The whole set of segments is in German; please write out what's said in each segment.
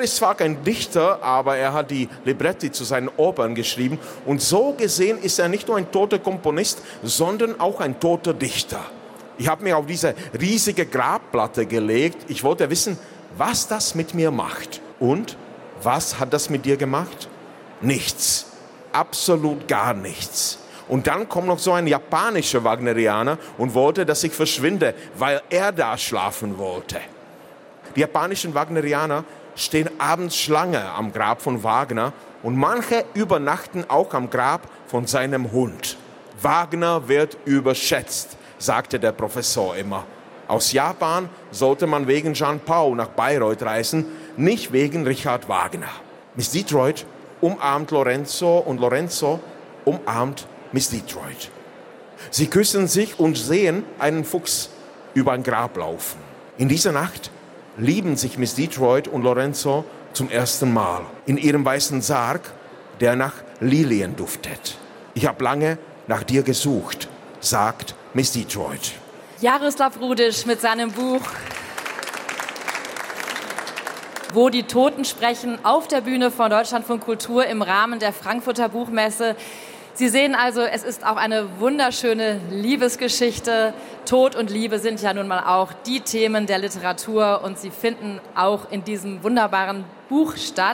Er ist zwar kein Dichter, aber er hat die Libretti zu seinen Opern geschrieben. Und so gesehen ist er nicht nur ein toter Komponist, sondern auch ein toter Dichter. Ich habe mir auf diese riesige Grabplatte gelegt. Ich wollte wissen, was das mit mir macht. Und was hat das mit dir gemacht? Nichts. Absolut gar nichts. Und dann kommt noch so ein japanischer Wagnerianer und wollte, dass ich verschwinde, weil er da schlafen wollte. Die japanischen Wagnerianer stehen abends Schlange am Grab von Wagner und manche übernachten auch am Grab von seinem Hund. Wagner wird überschätzt, sagte der Professor immer. Aus Japan sollte man wegen Jean Paul nach Bayreuth reisen, nicht wegen Richard Wagner. Miss Detroit umarmt Lorenzo und Lorenzo umarmt Miss Detroit. Sie küssen sich und sehen einen Fuchs über ein Grab laufen. In dieser Nacht lieben sich Miss Detroit und Lorenzo zum ersten Mal in ihrem weißen Sarg, der nach Lilien duftet. Ich habe lange nach dir gesucht, sagt Miss Detroit. Jaroslav Rudisch mit seinem Buch Wo die Toten sprechen, auf der Bühne von Deutschlandfunk Kultur im Rahmen der Frankfurter Buchmesse. Sie sehen also, es ist auch eine wunderschöne Liebesgeschichte. Tod und Liebe sind ja nun mal auch die Themen der Literatur und sie finden auch in diesem wunderbaren Buch statt.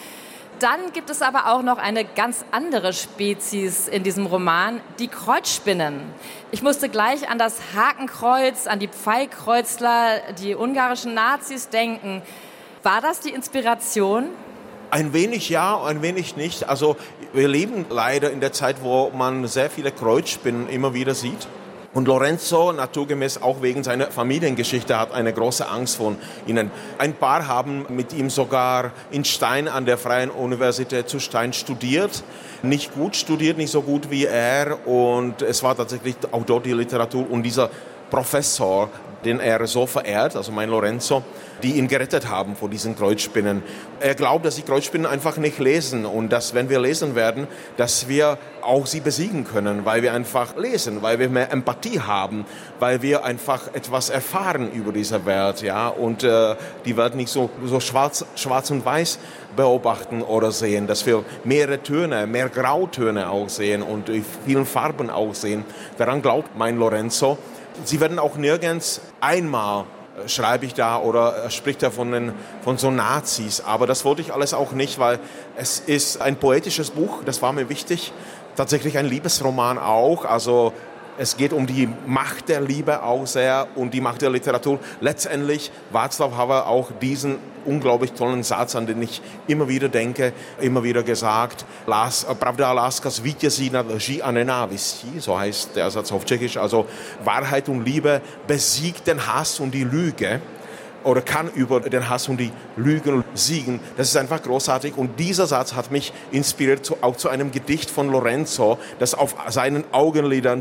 Dann gibt es aber auch noch eine ganz andere Spezies in diesem Roman, die Kreuzspinnen. Ich musste gleich an das Hakenkreuz, an die Pfeilkreuzler, die ungarischen Nazis denken. War das die Inspiration? Ein wenig ja, ein wenig nicht. Also wir leben leider in der Zeit, wo man sehr viele Kreuzspinnen immer wieder sieht. Und Lorenzo, naturgemäß auch wegen seiner Familiengeschichte, hat eine große Angst vor ihnen. Ein paar haben mit ihm sogar in Stein an der Freien Universität zu Stein studiert. Nicht gut studiert, nicht so gut wie er. Und es war tatsächlich auch dort die Literatur und dieser Professor, den er so verehrt, also mein Lorenzo, die ihn gerettet haben vor diesen Kreuzspinnen. Er glaubt, dass die Kreuzspinnen einfach nicht lesen und dass, wenn wir lesen werden, dass wir auch sie besiegen können, weil wir einfach lesen, weil wir mehr Empathie haben, weil wir einfach etwas erfahren über diese Welt, ja, und die Welt nicht so schwarz und weiß beobachten oder sehen, dass wir mehrere Töne, mehr Grautöne auch sehen und vielen Farben auch sehen. Daran glaubt mein Lorenzo. Sie werden auch nirgends einmal, schreibe ich da, oder spricht er von so Nazis. Aber das wollte ich alles auch nicht, weil es ist ein poetisches Buch, das war mir wichtig. Tatsächlich ein Liebesroman auch, also es geht um die Macht der Liebe auch sehr und die Macht der Literatur. Letztendlich Václav Havel auch diesen unglaublich tollen Satz, an den ich immer wieder denke, immer wieder gesagt. Pravda a láska zvítězí nad lží a nenávistí, so heißt der Satz auf Tschechisch. Also Wahrheit und Liebe besiegt den Hass und die Lüge oder kann über den Hass und die Lügen siegen. Das ist einfach großartig. Und dieser Satz hat mich inspiriert auch zu einem Gedicht von Lorenzo, das auf seinen Augenlidern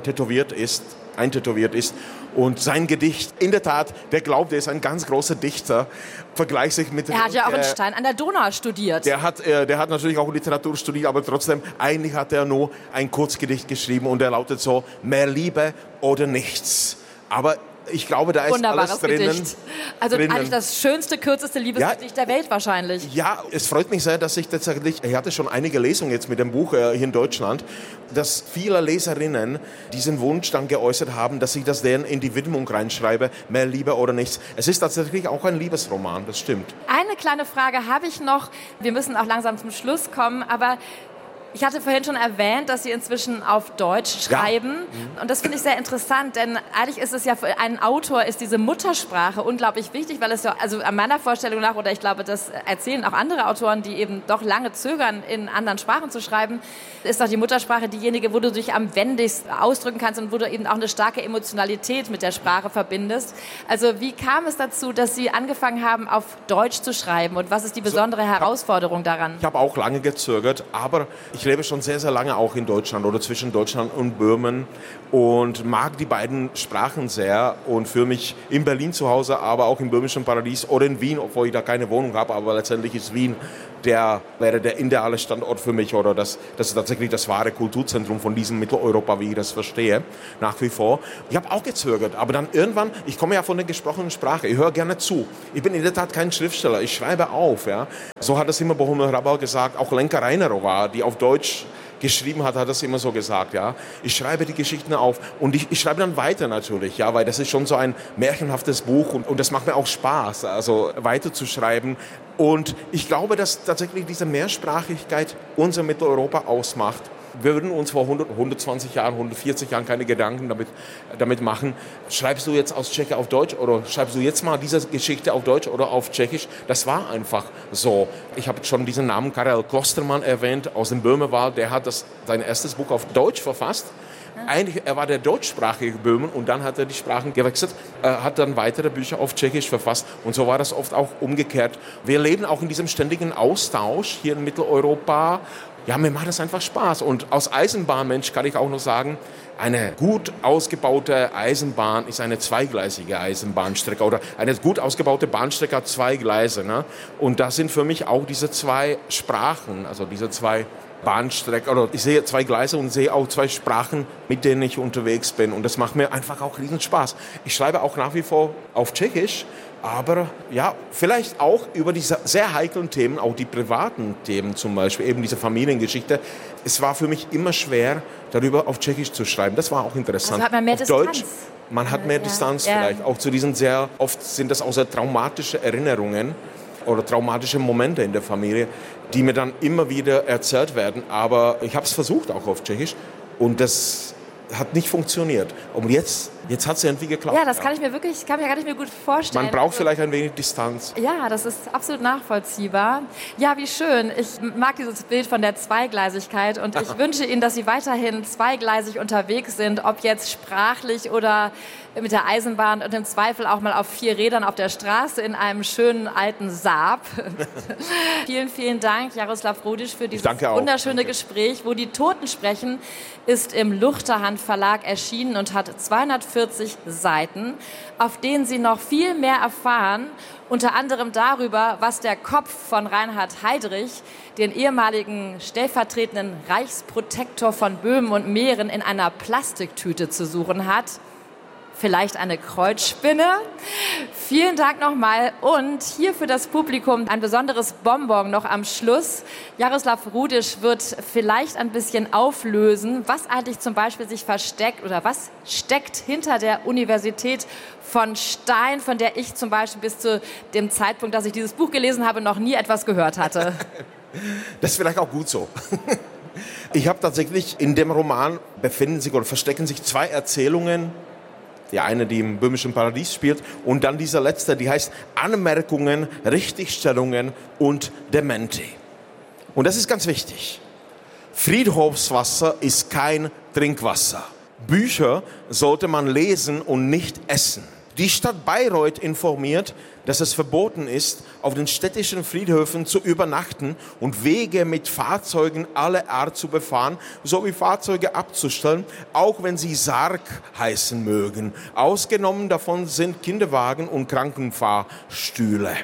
eintätowiert ist. Und sein Gedicht, in der Tat, der glaubt, er ist ein ganz großer Dichter. Vergleicht sich mit... Er hat ja auch in Stein an der Donau studiert. Der hat natürlich auch Literatur studiert, aber trotzdem, eigentlich hat er nur ein Kurzgedicht geschrieben und er lautet so, mehr Liebe oder nichts. Aber ich glaube, da ist alles drinnen. Gedicht. Also eigentlich das schönste, kürzeste Liebesgedicht der Welt wahrscheinlich. Ja, es freut mich sehr, dass ich hatte schon einige Lesungen jetzt mit dem Buch hier in Deutschland, dass viele Leserinnen diesen Wunsch dann geäußert haben, dass ich das denen in die Widmung reinschreibe, mehr Liebe oder nichts. Es ist tatsächlich auch ein Liebesroman, das stimmt. Eine kleine Frage habe ich noch. Wir müssen auch langsam zum Schluss kommen, aber ich hatte vorhin schon erwähnt, dass Sie inzwischen auf Deutsch schreiben. Ja. Und das finde ich sehr interessant, denn eigentlich ist es ja für einen Autor ist diese Muttersprache unglaublich wichtig, weil es ja, also an meiner Vorstellung nach, oder ich glaube, das erzählen auch andere Autoren, die eben doch lange zögern, in anderen Sprachen zu schreiben, ist doch die Muttersprache diejenige, wo du dich am wendigsten ausdrücken kannst und wo du eben auch eine starke Emotionalität mit der Sprache verbindest. Also wie kam es dazu, dass Sie angefangen haben, auf Deutsch zu schreiben und was ist die besondere Herausforderung daran? Ich habe auch lange gezögert, aber ich ich lebe schon sehr, sehr lange auch in Deutschland oder zwischen Deutschland und Böhmen und mag die beiden Sprachen sehr und fühle mich in Berlin zu Hause, aber auch im böhmischen Paradies oder in Wien, obwohl ich da keine Wohnung habe, aber letztendlich ist Wien wäre der ideale Standort für mich oder das ist tatsächlich das wahre Kulturzentrum von diesem Mitteleuropa, wie ich das verstehe, nach wie vor. Ich habe auch gezögert, aber dann irgendwann, ich komme ja von der gesprochenen Sprache, ich höre gerne zu. Ich bin in der Tat kein Schriftsteller, ich schreibe auf. Ja. So hat es immer Bohumil Hrabal gesagt, auch Lenka Reinerová, die auf Deutsch geschrieben hat das immer so gesagt, ja. Ich schreibe die Geschichten auf und ich schreibe dann weiter natürlich, ja, weil das ist schon so ein märchenhaftes Buch und das macht mir auch Spaß, also weiter zu schreiben. Und ich glaube, dass tatsächlich diese Mehrsprachigkeit unser Mitteleuropa ausmacht. Wir würden uns vor 120 Jahren, 140 Jahren keine Gedanken damit machen. Schreibst du jetzt aus Tschechisch auf Deutsch oder schreibst du jetzt mal diese Geschichte auf Deutsch oder auf Tschechisch? Das war einfach so. Ich habe schon diesen Namen Karel Klostermann erwähnt aus dem Böhmerwald. Der hat sein erstes Buch auf Deutsch verfasst. Eigentlich, er war der deutschsprachige Böhmen und dann hat er die Sprachen gewechselt, hat dann weitere Bücher auf Tschechisch verfasst und so war das oft auch umgekehrt. Wir leben auch in diesem ständigen Austausch hier in Mitteleuropa. Ja, mir macht das einfach Spaß und als Eisenbahnmensch kann ich auch noch sagen, eine gut ausgebaute Eisenbahn ist eine zweigleisige Eisenbahnstrecke oder eine gut ausgebaute Bahnstrecke hat zwei Gleise. Ne? Und das sind für mich auch diese zwei Sprachen, also diese zwei Bahnstrecke, oder ich sehe zwei Gleise und sehe auch zwei Sprachen, mit denen ich unterwegs bin. Und das macht mir einfach auch riesen Spaß. Ich schreibe auch nach wie vor auf Tschechisch, aber ja, vielleicht auch über diese sehr heiklen Themen, auch die privaten Themen zum Beispiel, eben diese Familiengeschichte. Es war für mich immer schwer, darüber auf Tschechisch zu schreiben. Das war auch interessant. Also hat man mehr auf Distanz. Deutsch, man hat mehr Distanz vielleicht. Auch zu diesen oft sind das auch sehr traumatische Erinnerungen oder traumatische Momente in der Familie, die mir dann immer wieder erzählt werden. Aber ich habe es versucht auch auf Tschechisch und das hat nicht funktioniert. Und jetzt hat es irgendwie geklappt. Ja, das kann ich mir gar nicht mehr gut vorstellen. Man braucht vielleicht ein wenig Distanz. Ja, das ist absolut nachvollziehbar. Ja, wie schön. Ich mag dieses Bild von der Zweigleisigkeit und ich wünsche Ihnen, dass Sie weiterhin zweigleisig unterwegs sind, ob jetzt sprachlich oder mit der Eisenbahn und im Zweifel auch mal auf 4 Rädern auf der Straße in einem schönen alten Saab. Vielen, vielen Dank, Jaroslav Rudisch, für dieses wunderschöne Gespräch. Wo die Toten sprechen, ist im Luchterhand Verlag erschienen und hat 240 Seiten, auf denen Sie noch viel mehr erfahren, unter anderem darüber, was der Kopf von Reinhard Heydrich, den ehemaligen stellvertretenden Reichsprotektor von Böhmen und Mähren, in einer Plastiktüte zu suchen hat. Vielleicht eine Kreuzspinne. Vielen Dank nochmal und hier für das Publikum ein besonderes Bonbon noch am Schluss. Jaroslav Rudisch wird vielleicht ein bisschen auflösen, was eigentlich zum Beispiel sich versteckt oder was steckt hinter der Universität von Stein, von der ich zum Beispiel bis zu dem Zeitpunkt, dass ich dieses Buch gelesen habe, noch nie etwas gehört hatte. Das ist vielleicht auch gut so. Ich habe tatsächlich in dem Roman verstecken sich 2 Erzählungen. Die eine, die im böhmischen Paradies spielt, und dann dieser letzte, die heißt Anmerkungen, Richtigstellungen und Dementi. Und das ist ganz wichtig. Friedhofswasser ist kein Trinkwasser. Bücher sollte man lesen und nicht essen. Die Stadt Bayreuth informiert, dass es verboten ist, auf den städtischen Friedhöfen zu übernachten und Wege mit Fahrzeugen aller Art zu befahren, sowie Fahrzeuge abzustellen, auch wenn sie Sarg heißen mögen. Ausgenommen davon sind Kinderwagen und Krankenfahrstühle.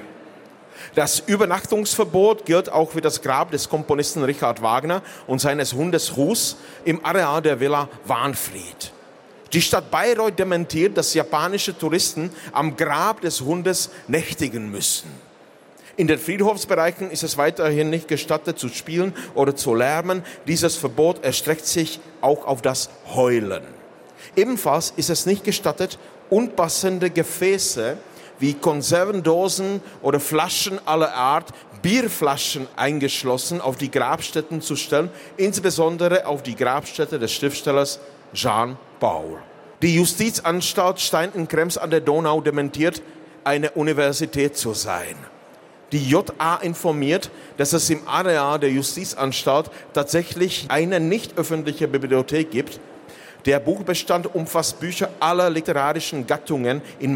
Das Übernachtungsverbot gilt auch für das Grab des Komponisten Richard Wagner und seines Hundes Hus im Areal der Villa Wahnfried. Die Stadt Bayreuth dementiert, dass japanische Touristen am Grab des Hundes nächtigen müssen. In den Friedhofsbereichen ist es weiterhin nicht gestattet zu spielen oder zu lärmen. Dieses Verbot erstreckt sich auch auf das Heulen. Ebenfalls ist es nicht gestattet, unpassende Gefäße wie Konservendosen oder Flaschen aller Art, Bierflaschen eingeschlossen, auf die Grabstätten zu stellen, insbesondere auf die Grabstätte des Schriftstellers Jean Paul. Die Justizanstalt Stein in Krems an der Donau dementiert, eine Universität zu sein. Die JA informiert, dass es im Areal der Justizanstalt tatsächlich eine nicht öffentliche Bibliothek gibt. Der Buchbestand umfasst Bücher aller literarischen Gattungen in mehreren Sprachen, darunter auch Bücher der sogenannten toten Dichter.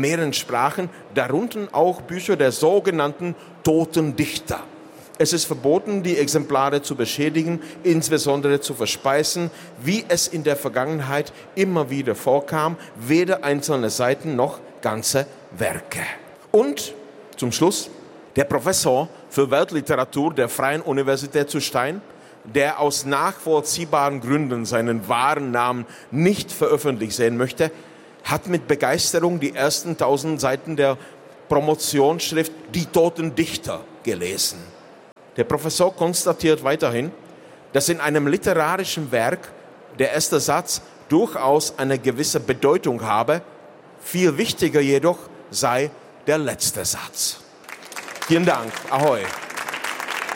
Es ist verboten, die Exemplare zu beschädigen, insbesondere zu verspeisen, wie es in der Vergangenheit immer wieder vorkam, weder einzelne Seiten noch ganze Werke. Und zum Schluss, der Professor für Weltliteratur der Freien Universität zu Stein, der aus nachvollziehbaren Gründen seinen wahren Namen nicht veröffentlicht sehen möchte, hat mit Begeisterung die ersten 1000 Seiten der Promotionsschrift Die toten Dichter gelesen. Der Professor konstatiert weiterhin, dass in einem literarischen Werk der erste Satz durchaus eine gewisse Bedeutung habe, viel wichtiger jedoch sei der letzte Satz. Vielen Dank. Ahoi.